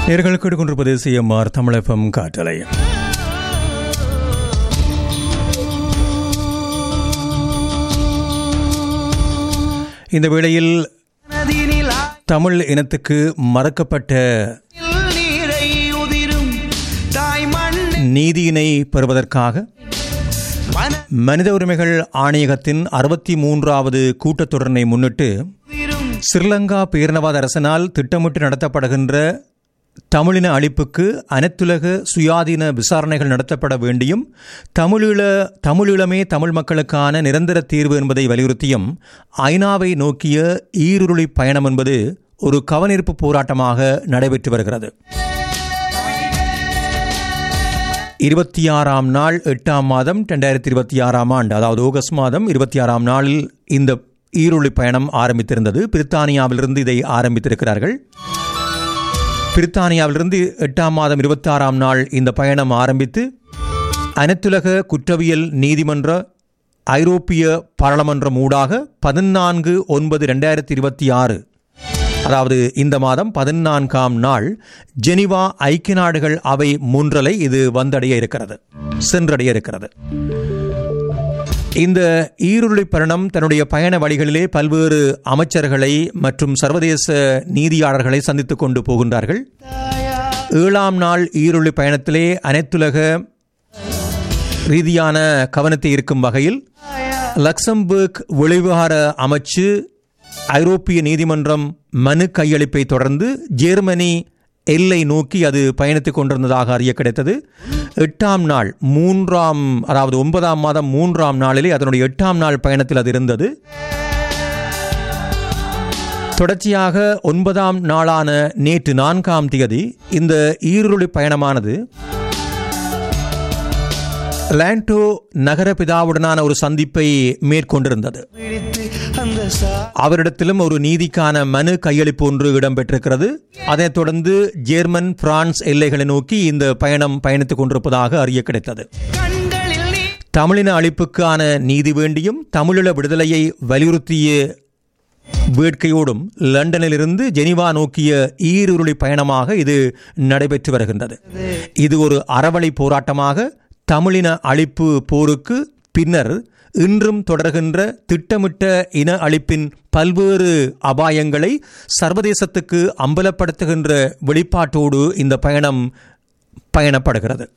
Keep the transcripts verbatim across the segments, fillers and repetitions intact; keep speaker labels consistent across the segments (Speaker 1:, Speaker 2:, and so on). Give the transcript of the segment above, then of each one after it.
Speaker 1: நேர்கள் கேட்டுக்கொண்டிருப்பது CMR Tamil FM காற்றலை. இந்த வேளையில் தமிழ் இனத்துக்கு மறக்கப்பட்ட நீதியினை பெறுவதற்காக மனித உரிமைகள் ஆணையகத்தின் அறுபத்தி மூன்றாவது கூட்டத்தொடரினை முன்னிட்டு ஸ்ரீலங்கா பேரினவாத அரசினால் திட்டமிட்டு நடத்தப்படுகின்ற தமிழின அழிப்புக்கு அனைத்துலக சுயாதீன விசாரணைகள் நடத்தப்பட வேண்டியும் தமிழீழ தமிழீழமே தமிழ் மக்களுக்கான நிரந்தர தீர்வு என்பதை வலியுறுத்தியும் ஐநாவை நோக்கிய ஈருருளி பயணம் என்பது ஒரு கவனிப்பு போராட்டமாக நடைபெற்று வருகிறது. இருபத்தி ஆறாம் நாள் எட்டாம் மாதம் இரண்டாயிரத்தி இருபத்தி ஆறாம் ஆண்டு, அதாவது ஆகஸ்ட் மாதம் இருபத்தி ஆறாம் நாளில் இந்த ஈருருளி பயணம் ஆரம்பித்திருந்தது. பிரித்தானியாவிலிருந்து இதை ஆரம்பித்திருக்கிறார்கள். பிரித்தானியாவிலிருந்து எட்டாம் மாதம் இருபத்தி ஆறாம் நாள் இந்த பயணம் ஆரம்பித்து அனைத்துலக குற்றவியல் நீதிமன்ற ஐரோப்பிய பாராளுமன்றம் ஊடாக பதினான்கு ஒன்பது இரண்டாயிரத்தி இருபத்தி ஆறு அதாவது இந்த மாதம் பதினான்காம் நாள் ஜெனிவா ஐக்கிய நாடுகள் அவை முன்றலை இது வந்தடைய இருக்கிறது சென்றடைய இருக்கிறது. இந்த ஈருருளி பயணம் தன்னுடைய பயண வழிகளிலே பல்வேறு அமைச்சர்களை மற்றும் சர்வதேச நீதியாளர்களை சந்தித்துக் கொண்டு போகின்றார்கள். ஏழாம் நாள் ஈருருளி பயணத்திலே அனைத்துலக ரீதியான கவனத்தை இருக்கும் வகையில் லக்சம்பர்க் வெளிவிவகார அமைச்சு ஐரோப்பிய நீதிமன்றம் மனு கையளிப்பை தொடர்ந்து ஜெர்மனி எல்லை நோக்கி அது பயணித்துக் கொண்டிருந்ததாக அறிய கிடைத்தது. எட்டாம் நாள் மூன்றாம் அதாவது ஒன்பதாம் மாதம் மூன்றாம் நாளிலே அதனுடைய எட்டாம் நாள் பயணத்தில் அது இருந்தது. தொடர்ச்சியாக ஒன்பதாம் நாளான நேற்று நான்காம் தேதி இந்த ஈருருளி பயணமானது லாண்டோ நகர பிதாவுடனான ஒரு சந்திப்பை மேற்கொண்டிருந்தது. அவரிடத்திலும் ஒரு நீதிக்கான மனு கையளிப்பு ஒன்று இடம்பெற்றிருக்கிறது. அதைத் தொடர்ந்து ஜெர்மன் பிரான்ஸ் எல்லைகளை நோக்கி இந்த பயணம் பயணித்துக் கொண்டிருப்பதாக அறிய கிடைத்தது. தமிழின அழிப்புக்கான நீதி வேண்டியும் தமிழீழ விடுதலையை வலியுறுத்திய வேட்கையோடும் லண்டனிலிருந்து ஜெனிவா நோக்கிய ஈருருளி பயணமாக இது நடைபெற்று வருகின்றது. இது ஒரு அறவழி போராட்டமாக தமிழின அழிப்பு போருக்கு பின்னர் இன்றும் தொடர்கின்ற திட்டமிட்ட இன அழிப்பின் பல்வேறு அபாயங்களை சர்வதேசத்துக்கு அம்பலப்படுத்துகின்ற வெளிப்பாட்டோடு இந்த பயணம் பயணப்படுகிறது.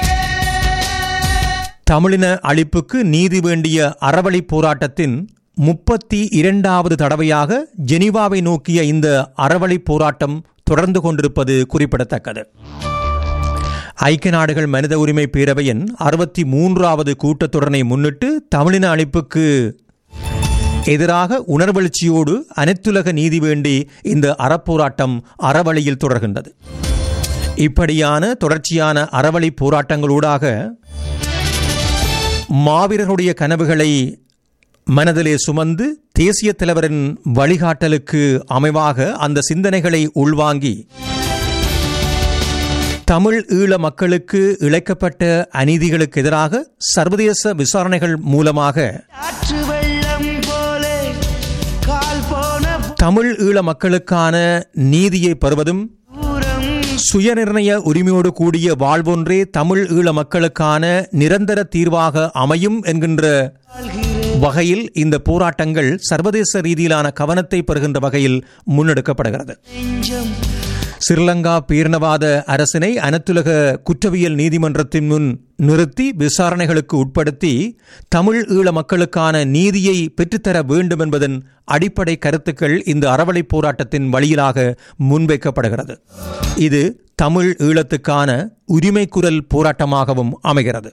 Speaker 1: தமிழின அழிப்புக்கு நீதி வேண்டிய அறவழி போராட்டத்தின் முப்பத்தி இரண்டாவது தடவையாக ஜெனிவாவை நோக்கிய இந்த அறவழி போராட்டம் தொடர்ந்து கொண்டிருப்பது குறிப்பிடத்தக்கது. ஐக்கிய நாடுகள் மனித உரிமை பேரவையின் அறுபத்தி மூன்றாவது கூட்டத்தொடரை முன்னிட்டு தமிழின அழிப்புக்கு எதிராக உணர்வெழுச்சியோடு அனைத்துலக நீதி வேண்டி இந்த அறப்போராட்டம் அறவழியில் தொடர்கின்றது. இப்படியான தொடர்ச்சியான அறவழி போராட்டங்களூடாக மாவீரர்களுடைய கனவுகளை மனதிலே சுமந்து தேசிய தலைவரின் வழிகாட்டலுக்கு அமைவாக அந்த சிந்தனைகளை உள்வாங்கி தமிழ் ஈழ மக்களுக்கு இழைக்கப்பட்ட அநீதிகளுக்கு எதிராக சர்வதேச விசாரணைகள் மூலமாக தமிழ் ஈழ மக்களுக்கான நீதியை பெறுவதும் சுயநிர்ணய உரிமையோடு கூடிய வாழ்வொன்றே தமிழ் ஈழ மக்களுக்கான நிரந்தர தீர்வாக அமையும் என்கின்ற வகையில் இந்த போராட்டங்கள் சர்வதேச ரீதியிலான கவனத்தை பெறுகின்ற வகையில் முன்னெடுக்கப்படுகிறது. ஸ்ரீலங்கா பேரினவாத அரசினை அனைத்துலக குற்றவியல் நீதிமன்றத்தின் முன் நிறுத்தி விசாரணைகளுக்கு உட்படுத்தி தமிழ் ஈழ மக்களுக்கான நீதியை பெற்றுத்தர வேண்டும் என்பதன் அடிப்படை கருத்துக்கள் இந்த அறவழி போராட்டத்தின் வழியிலாக முன்வைக்கப்படுகிறது. இது தமிழ் ஈழத்துக்கான உரிமை குரல் போராட்டமாகவும் அமைகிறது.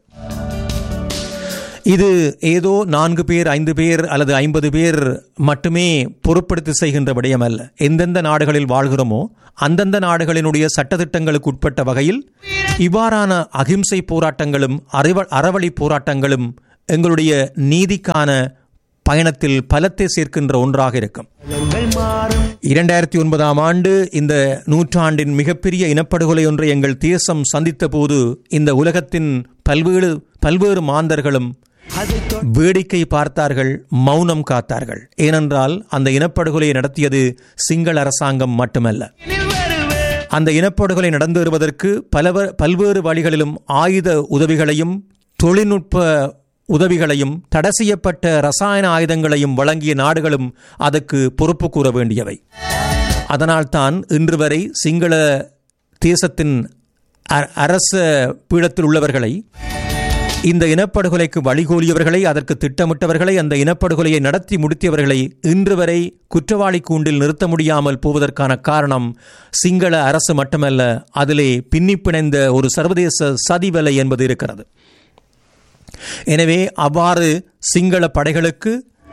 Speaker 1: இது ஏதோ நான்கு பேர் ஐந்து பேர் அல்லது ஐம்பது பேர் மட்டுமே பொறுப்படுத்தி செய்கின்ற விடயம் அல்ல. எந்தெந்த நாடுகளில் வாழ்கிறோமோ அந்தந்த நாடுகளினுடைய சட்டத்திட்டங்களுக்கு உட்பட்ட வகையில் இவ்வாறான அகிம்சை போராட்டங்களும் அறவழி போராட்டங்களும் எங்களுடைய நீதிக்கான பயணத்தில் பலத்தை சேர்க்கின்ற ஒன்றாக இருக்கும். இரண்டாயிரத்தி ஒன்பதாம் ஆண்டு இந்த நூற்றாண்டின் மிகப்பெரிய இனப்படுகொலை ஒன்றை எங்கள் தேசம் சந்தித்த போது இந்த உலகத்தின் பல்வேறு பல்வேறு மாந்தர்களும் வேடிக்கை பார்த்தார்கள், மௌனம் காத்தார்கள். ஏனென்றால் அந்த இனப்படுகொலையை நடத்தியது சிங்கள அரசாங்கம் மட்டுமல்ல. அந்த இனப்படுகொலை நடந்து வருவதற்கு பல பல்வேறு வழிகளிலும் ஆயுத உதவிகளையும் தொழில்நுட்ப உதவிகளையும் தடை செய்யப்பட்ட இரசாயன ஆயுதங்களையும் வழங்கிய நாடுகளும் அதற்கு பொறுப்பு கூற வேண்டியவை. அதனால்தான் இன்று வரை சிங்கள தேசத்தின் அரச பீடத்தில் உள்ளவர்களை, இந்த இனப்படுகொலைக்கு வழிகோலியவர்களை, அதற்கு திட்டமிட்டவர்களை, அந்த இனப்படுகொலையை நடத்தி முடித்தவர்களை இன்று வரை குற்றவாளி கூண்டில் நிறுத்த முடியாமல் போவதற்கான காரணம் சிங்கள அரசு மட்டுமல்ல, அதிலே பின்னி பிணைந்த ஒரு சர்வதேச சதிவலை என்பது இருக்கிறது. எனவே அவ்வாறு சிங்கள படைகளுக்கு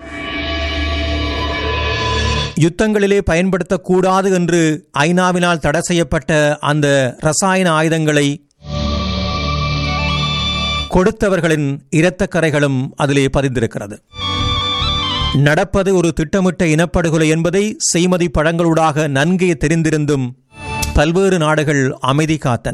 Speaker 1: யுத்தங்களிலே பயன்படுத்தக்கூடாது என்று ஐநாவினால் தடை செய்யப்பட்ட அந்த இரசாயன ஆயுதங்களை கொடுத்தவர்களின் இரத்தக்கரைகளும் அதிலே பதிந்திருக்கிறது. நடப்பது ஒரு திட்டமிட்ட இனப்படுகொலை என்பதை செய்மதி பழங்களூடாக நன்கே தெரிந்திருந்தும் பல்வேறு நாடுகள் அமைதி காத்தன.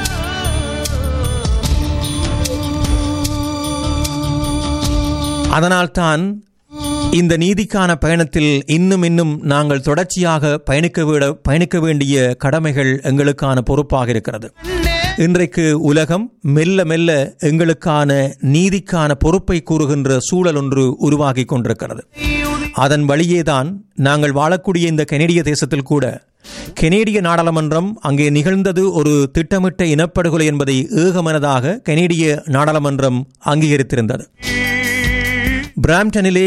Speaker 1: அதனால்தான் இந்த நீதிக்கான பயணத்தில் இன்னும் இன்னும் நாங்கள் தொடர்ச்சியாக பயணிக்க பயணிக்க வேண்டிய கடமைகள் எங்களுக்கான பொறுப்பாக இருக்கிறது. இன்றைக்கு உலகம் மெல்ல மெல்ல எங்களுக்கான நீதிக்கான பொறுப்பை கூறுகின்ற சூழல் ஒன்று உருவாகி கொண்டிருக்கிறது. அதன் வழியேதான் நாங்கள் வாழக்கூடிய இந்த கனேடிய தேசத்தில் கூட கனேடிய நாடாளுமன்றம் அங்கே நிகழ்ந்தது ஒரு திட்டமிட்ட இனப்படுகொலை என்பதை ஏகமனதாக கனேடிய நாடாளுமன்றம் அங்கீகரித்திருந்தது. பிராம்டனிலே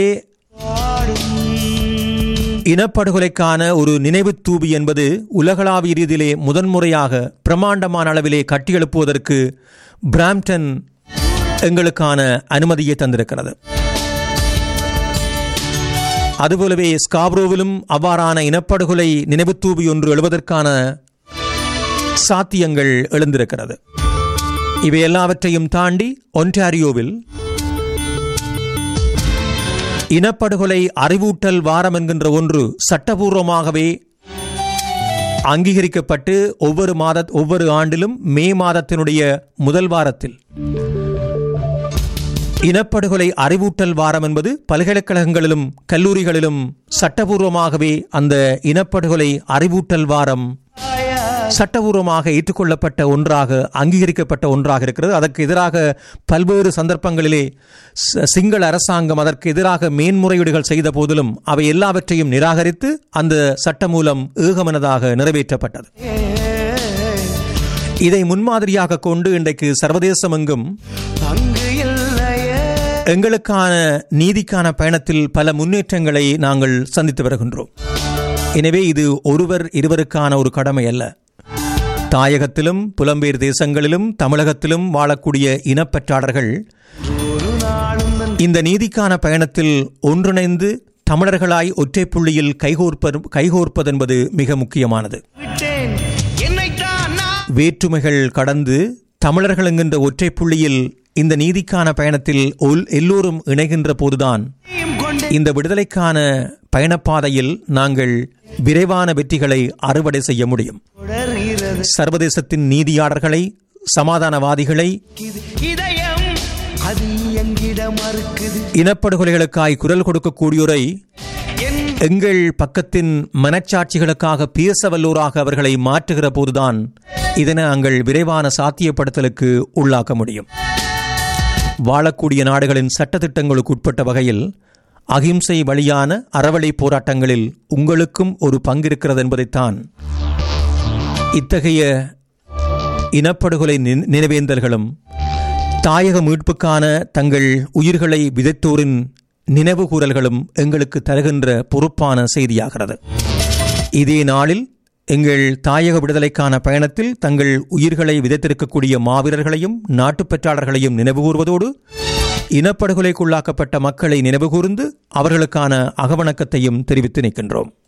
Speaker 1: இனப்படுகொலைக்கான ஒரு நினைவு தூபி என்பது உலகளாவிய ரீதியிலே முதன்முறையாக பிரமாண்டமான அளவிலே கட்டியெழுப்புவதற்கு பிராம்டன் எங்களுக்கான அனுமதியை தந்திருக்கிறது. அதுபோலவே ஸ்காப்ரோவிலும் அவ்வாறான இனப்படுகொலை நினைவு தூபி ஒன்று எழுவதற்கான சாத்தியங்கள் எழுந்திருக்கிறது. இவை எல்லாவற்றையும் தாண்டி ஒன்டாரியோவில் இனப்படுகொலை அறிவூட்டல் வாரம் என்கின்ற ஒன்று சட்டபூர்வமாகவே அங்கீகரிக்கப்பட்டு ஒவ்வொரு மாத ஒவ்வொரு ஆண்டிலும் மே மாதத்தினுடைய முதல் வாரத்தில் இனப்படுகொலை அறிவூட்டல் வாரம் என்பது பல்கலைக்கழகங்களிலும் கல்லூரிகளிலும் சட்டபூர்வமாகவே அந்த இனப்படுகொலை அறிவூட்டல் வாரம் சட்டபூர்வமாக ஏற்றுக்கொள்ளப்பட்ட ஒன்றாக அங்கீகரிக்கப்பட்ட ஒன்றாக இருக்கிறது. அதற்கு எதிராக பல்வேறு சந்தர்ப்பங்களிலே சிங்கள அரசாங்கம் அதற்கு எதிராக மேன்முறையீடுகள் செய்த போதிலும் அவை எல்லாவற்றையும் நிராகரித்து அந்த சட்டமூலம் ஏகமனதாக நிறைவேற்றப்பட்டது. இதை முன்மாதிரியாக கொண்டு இன்றைக்கு சர்வதேசம் எங்கும் எங்களுக்கான நீதிக்கான பயணத்தில் பல முன்னேற்றங்களை நாங்கள் சந்தித்து வருகின்றோம். எனவே இது ஒருவர் இருவருக்கான ஒரு கடமை அல்ல. தாயகத்திலும் புலம்பெயர் தேசங்களிலும் தமிழகத்திலும் வாழக்கூடிய இனப்பற்றாளர்கள் இந்த நீதிக்கான பயணத்தில் ஒன்றிணைந்து தமிழர்களாய் ஒற்றை புள்ளியில் கைகோர்ப்பது கைகோர்ப்பதென்பது மிக முக்கியமானது. வேற்றுமைகள் கடந்து தமிழர்கள் என்கின்ற ஒற்றை புள்ளியில் இந்த நீதிக்கான பயணத்தில் எல்லோரும் இணைகின்ற போதுதான் இந்த விடுதலைக்கான பயணப்பாதையில் நாங்கள் விரைவான வெற்றிகளை அறுவடை செய்ய முடியும். சர்வதேசத்தின் நீதியாளர்களை, சமாதானவாதிகளை, இனப்படுகொலைகளுக்காய் குரல் கொடுக்கக்கூடியோரை எங்கள் பக்கத்தின் மனச்சாட்சிகளுக்காக பேச வல்லோராக அவர்களை மாற்றுகிற போதுதான் இதனை நாங்கள் விரைவான சாத்தியப்படுத்தலுக்கு உள்ளாக்க முடியும். வாழக்கூடிய நாடுகளின் சட்டத்திட்டங்களுக்கு உட்பட்ட வகையில் அகிம்சை வழியான அறவழி போராட்டங்களில் உங்களுக்கும் ஒரு பங்கிருக்கிறது என்பதைத்தான் இத்தகைய இனப்படுகொலை நினைவேந்தல்களும் தாயக மீட்புக்கான தங்கள் உயிர்களை விதைத்தோரின் நினைவு கூறல்களும் எங்களுக்கு தருகின்ற பொறுப்பான செய்தியாகிறது. இதே நாளில் எங்கள் தாயக விடுதலைக்கான பயணத்தில் தங்கள் உயிர்களை விதைத்திருக்கக்கூடிய மாவீரர்களையும் நாட்டுப்பற்றாளர்களையும் நினைவு கூறுவதோடு இனப்படுகொலைக்குள்ளாக்கப்பட்ட மக்களை நினைவு கூர்ந்து அவர்களுக்கான அகவணக்கத்தையும் தெரிவித்து நிற்கின்றோம்.